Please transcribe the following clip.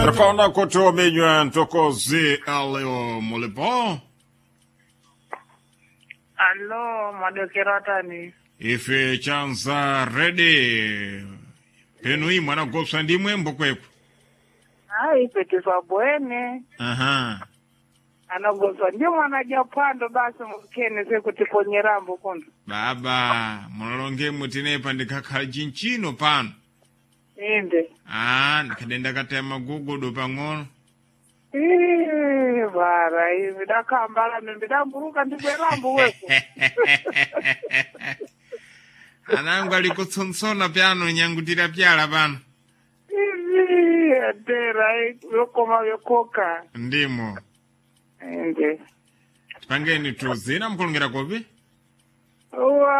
Telefona koto menywa ntokozi aleo mulipo. Allo, madokeratani. Ife chanza ready. Penui mwana gopsa ndimwe mbokweku. Hai, petifa bwene. Aha. Anagozwa ndi mwana japando basi mkene sekuti konyerambo kondo. Baba, mwanolonge mutinepa ndikakhala chinchino pano. Inde. Nikadenda katema gugudu pang'ono. Bara, vidakambala mbidamburuka ndibwerambo weko. Anangu alikutsonsona piano nyangutira pyala pano. Atera, yokoma yokoka. Ndimo. Inde. Pangeni tuzina mkulungira kopi? Uwa.